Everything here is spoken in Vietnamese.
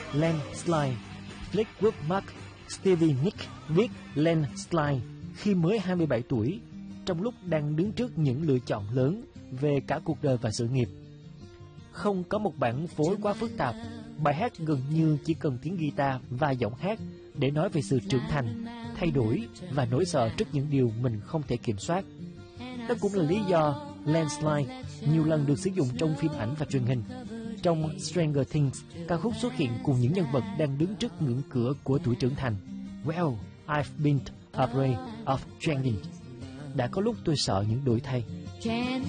Landslide. Fleetwood Mac, Stevie Nicks viết Landslide khi mới 27 tuổi, trong lúc đang đứng trước những lựa chọn lớn về cả cuộc đời và sự nghiệp. Không có một bản phối quá phức tạp, bài hát gần như chỉ cần tiếng guitar và giọng hát để nói về sự trưởng thành, thay đổi và nỗi sợ trước những điều mình không thể kiểm soát. Đó cũng là lý do Landslide nhiều lần được sử dụng trong phim ảnh và truyền hình. Trong Stranger Things, ca khúc xuất hiện cùng những nhân vật đang đứng trước ngưỡng cửa của tuổi trưởng thành. Well, I've been afraid of changing. Đã có lúc tôi sợ những đổi thay.